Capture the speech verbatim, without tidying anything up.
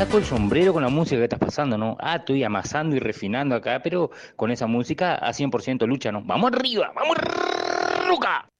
saco el sombrero con la música que estás pasando, ¿no? Ah, estoy amasando y refinando acá, pero con esa música a cien por ciento lucha, ¿no? ¡Vamos arriba! ¡Vamos, Ruca!